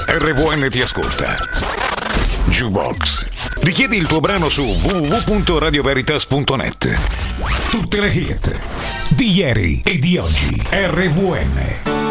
RVN ti ascolta. Jukebox. Richiedi il tuo brano su www.radioveritas.net. Tutte le hit di ieri e di oggi. RVN.